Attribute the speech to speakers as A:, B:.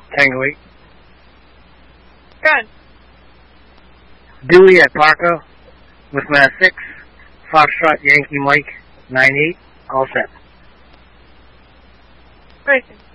A: Tango 8.
B: Good.
A: Dewey at Parco with Mass 6. Foxtrot Yankee Mike 98. All set.
B: Great.